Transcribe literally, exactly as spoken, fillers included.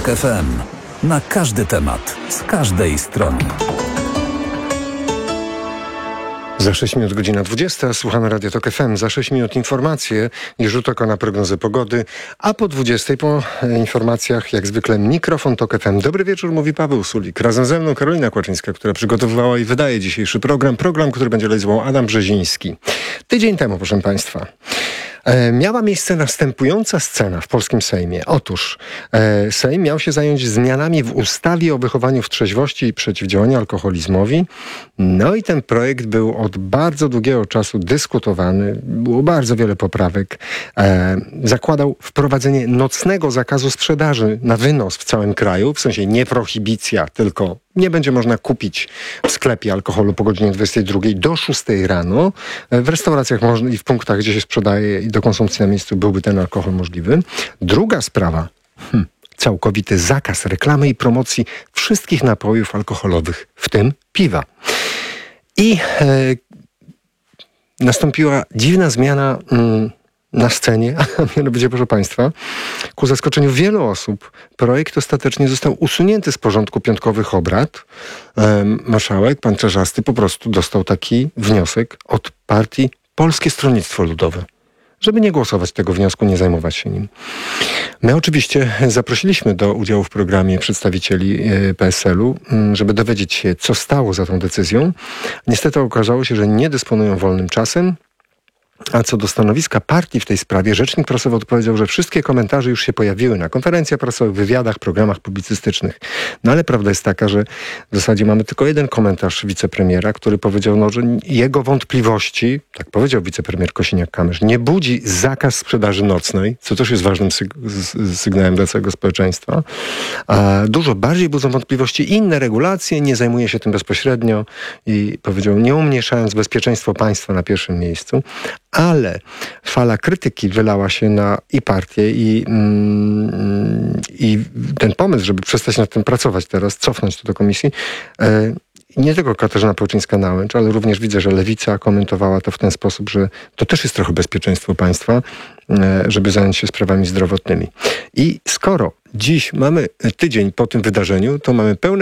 TOK F M. Na każdy temat, z każdej strony. Za sześć minut godzina dwudziesta. Słuchamy Radia TOK F M. Za sześć minut informacje i rzut oka na prognozę pogody. A po dwudziestej po informacjach jak zwykle mikrofon TOK F M. Dobry wieczór, mówi Paweł Sulik. Razem ze mną Karolina Kłaczyńska, która przygotowywała i wydaje dzisiejszy program. Program, który będzie realizował Adam Brzeziński. Tydzień temu, proszę Państwa, E, miała miejsce następująca scena w polskim Sejmie. Otóż e, Sejm miał się zająć zmianami w ustawie o wychowaniu w trzeźwości i przeciwdziałaniu alkoholizmowi. No i ten projekt był od bardzo długiego czasu dyskutowany. Było bardzo wiele poprawek. E, zakładał wprowadzenie nocnego zakazu sprzedaży na wynos w całym kraju. W sensie nie prohibicja, tylko nie będzie można kupić w sklepie alkoholu po godzinie dwudziestej drugiej do szóstej rano. W restauracjach można i w punktach, gdzie się sprzedaje i do konsumpcji na miejscu byłby ten alkohol możliwy. Druga sprawa, hmm, całkowity zakaz reklamy i promocji wszystkich napojów alkoholowych, w tym piwa. I e, nastąpiła dziwna zmiana mm, na scenie, a mianowicie, proszę Państwa, ku zaskoczeniu wielu osób projekt ostatecznie został usunięty z porządku piątkowych obrad. Ehm, marszałek, pan Czarzasty, po prostu dostał taki wniosek od partii Polskie Stronnictwo Ludowe, żeby nie głosować tego wniosku, nie zajmować się nim. My oczywiście zaprosiliśmy do udziału w programie przedstawicieli P S L u, żeby dowiedzieć się, co stało za tą decyzją. Niestety okazało się, że nie dysponują wolnym czasem. A co do stanowiska partii w tej sprawie, rzecznik prasowy odpowiedział, że wszystkie komentarze już się pojawiły na konferencjach prasowych, wywiadach, programach publicystycznych. No ale prawda jest taka, że w zasadzie mamy tylko jeden komentarz wicepremiera, który powiedział, no, że jego wątpliwości, tak powiedział wicepremier Kosiniak-Kamysz, nie budzi zakaz sprzedaży nocnej, co też jest ważnym syg- sygnałem dla całego społeczeństwa. A dużo bardziej budzą wątpliwości inne regulacje, nie zajmuje się tym bezpośrednio i powiedział, nie umniejszając bezpieczeństwo państwa na pierwszym miejscu. Ale fala krytyki wylała się na i partię, i, mm, i ten pomysł, żeby przestać nad tym pracować teraz, cofnąć to do komisji. E, nie tylko Katarzyna Pełczyńska-Nałęcz, ale również widzę, że Lewica komentowała to w ten sposób, że to też jest trochę bezpieczeństwo państwa, e, żeby zająć się sprawami zdrowotnymi. I skoro dziś mamy tydzień po tym wydarzeniu, to mamy pełne